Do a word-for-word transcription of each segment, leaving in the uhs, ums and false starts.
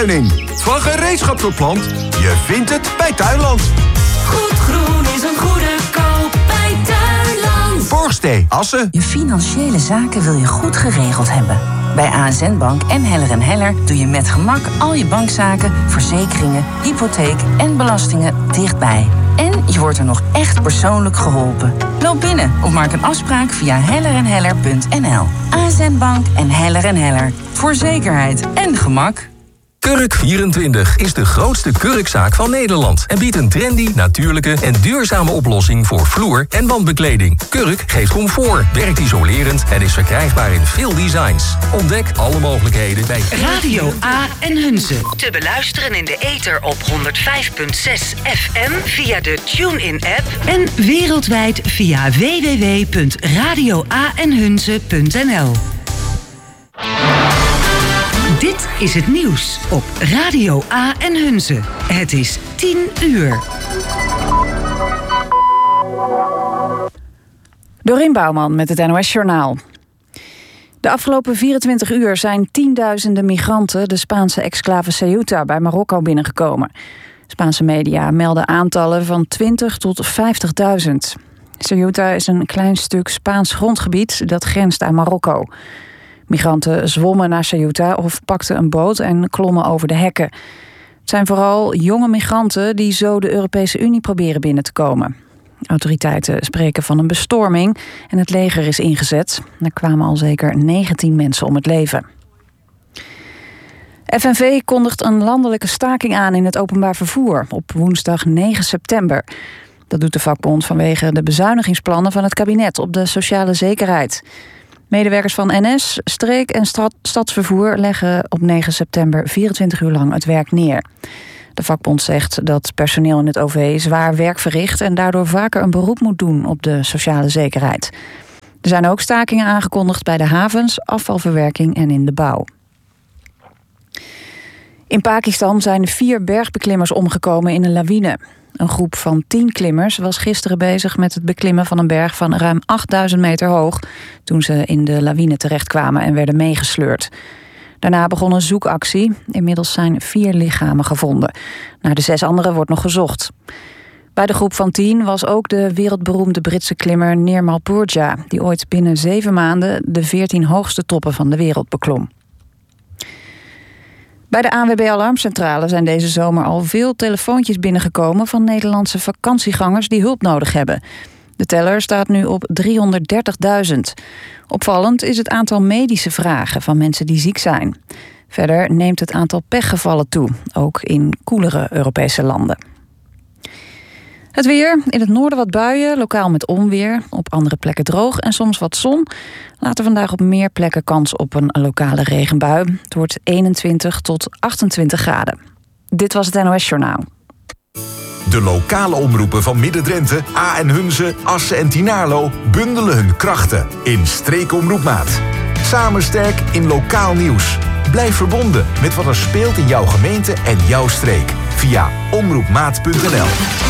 omtuining. Van gereedschapsverplant, je vindt het bij Tuinland. Goed groen is een goede koop bij Tuinland. Borgstee, Assen. Je financiële zaken wil je goed geregeld hebben. Bij A S N Bank en Heller en Heller doe je met gemak al je bankzaken, verzekeringen, hypotheek en belastingen dichtbij. En je wordt er nog echt persoonlijk geholpen. Loop binnen of maak een afspraak via heller en heller punt n l. A S N Bank en Heller en Heller. Voor zekerheid en gemak. Kurk vierentwintig is de grootste kurkzaak van Nederland en biedt een trendy, natuurlijke en duurzame oplossing voor vloer- en wandbekleding. Kurk geeft comfort, werkt isolerend en is verkrijgbaar in veel designs. Ontdek alle mogelijkheden bij Radio A en Hunze. Te beluisteren in de ether op honderdvijf komma zes F M via de TuneIn-app en wereldwijd via w w w punt radio a en hunze punt n l. Dit is het nieuws op Radio A en Hunze. Het is tien uur. Dorien Bouwman met het N O S-journaal. De afgelopen vierentwintig uur zijn tienduizenden migranten de Spaanse exclave Ceuta bij Marokko binnengekomen. Spaanse media melden aantallen van twintig tot vijftigduizend. Ceuta is een klein stuk Spaans grondgebied dat grenst aan Marokko. Migranten zwommen naar Ceuta of pakten een boot en klommen over de hekken. Het zijn vooral jonge migranten die zo de Europese Unie proberen binnen te komen. Autoriteiten spreken van een bestorming en het leger is ingezet. Er kwamen al zeker negentien mensen om het leven. F N V kondigt een landelijke staking aan in het openbaar vervoer op woensdag negen september. Dat doet de vakbond vanwege de bezuinigingsplannen van het kabinet op de sociale zekerheid. Medewerkers van N S, streek- en stad, stadsvervoer leggen op negen september vierentwintig uur lang het werk neer. De vakbond zegt dat personeel in het O V zwaar werk verricht en daardoor vaker een beroep moet doen op de sociale zekerheid. Er zijn ook stakingen aangekondigd bij de havens, afvalverwerking en in de bouw. In Pakistan zijn vier bergbeklimmers omgekomen in een lawine. Een groep van tien klimmers was gisteren bezig met het beklimmen van een berg van ruim achtduizend meter hoog, toen ze in de lawine terechtkwamen en werden meegesleurd. Daarna begon een zoekactie. Inmiddels zijn vier lichamen gevonden. Naar de zes anderen wordt nog gezocht. Bij de groep van tien was ook de wereldberoemde Britse klimmer Nirmal Purja, die ooit binnen zeven maanden de veertien hoogste toppen van de wereld beklom. Bij de A N W B Alarmcentrale zijn deze zomer al veel telefoontjes binnengekomen van Nederlandse vakantiegangers die hulp nodig hebben. De teller staat nu op driehonderddertigduizend. Opvallend is het aantal medische vragen van mensen die ziek zijn. Verder neemt het aantal pechgevallen toe, ook in koelere Europese landen. Het weer, in het noorden wat buien, lokaal met onweer. Op andere plekken droog en soms wat zon. Later vandaag op meer plekken kans op een lokale regenbui. Het wordt eenentwintig tot achtentwintig graden. Dit was het N O S-journaal. De lokale omroepen van Midden-Drenthe, A en Hunze, Assen en Tynaarlo bundelen hun krachten in Streekomroepmaat. Samen sterk in lokaal nieuws. Blijf verbonden met wat er speelt in jouw gemeente en jouw streek. Via omroepmaat punt n l.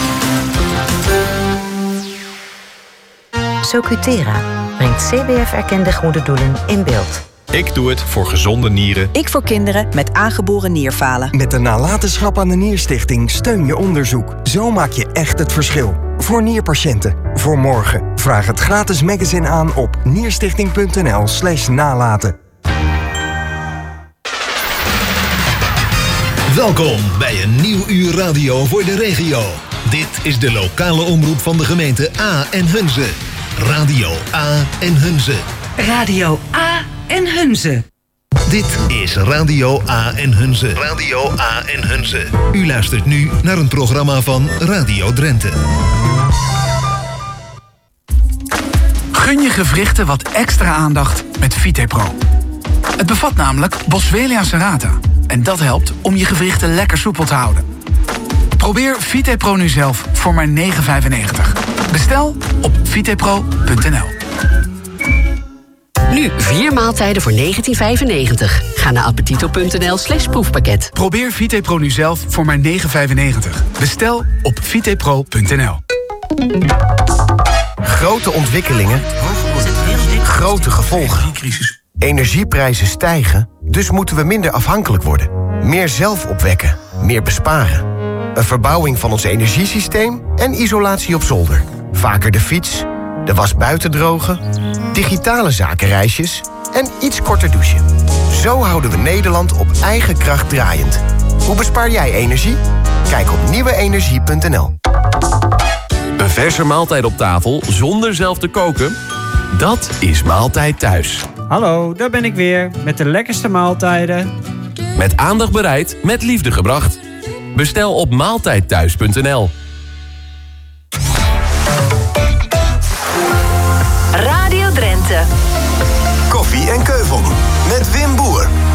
Socutera brengt C B F-erkende goede doelen in beeld. Ik doe het voor gezonde nieren. Ik voor kinderen met aangeboren nierfalen. Met de nalatenschap aan de Nierstichting steun je onderzoek. Zo maak je echt het verschil. Voor nierpatiënten. Voor morgen. Vraag het gratis magazine aan op nierstichting punt n l slash nalaten. Welkom bij een nieuw uur radio voor de regio. Dit is de lokale omroep van de gemeente A en Hunze. Radio A en Hunze. Radio A en Hunze. Dit is Radio A en Hunze. Radio A en Hunze. U luistert nu naar een programma van Radio Drenthe. Gun je gewrichten wat extra aandacht met VitePro. Het bevat namelijk Boswellia serrata. En dat helpt om je gewrichten lekker soepel te houden. Probeer VitePro nu zelf voor maar negen vijfennegentig. Bestel op vitepro punt n l. Nu vier maaltijden voor negentien vijfennegentig. Ga naar appetito punt n l slash proefpakket. Probeer VitePro nu zelf voor maar negen vijfennegentig. Bestel op vitepro punt n l. Grote ontwikkelingen, grote gevolgen. Energieprijzen stijgen, dus moeten we minder afhankelijk worden. Meer zelf opwekken, meer besparen. Een verbouwing van ons energiesysteem en isolatie op zolder. Vaker de fiets, de was buiten drogen, digitale zakenreisjes en iets korter douchen. Zo houden we Nederland op eigen kracht draaiend. Hoe bespaar jij energie? Kijk op nieuwe energie punt n l. Een verse maaltijd op tafel zonder zelf te koken? Dat is Maaltijd Thuis. Hallo, daar ben ik weer met de lekkerste maaltijden. Met aandacht bereid, met liefde gebracht. Bestel op maaltijd thuis punt n l. Radio Drenthe. Koffie en Keuvel met Wim Boer.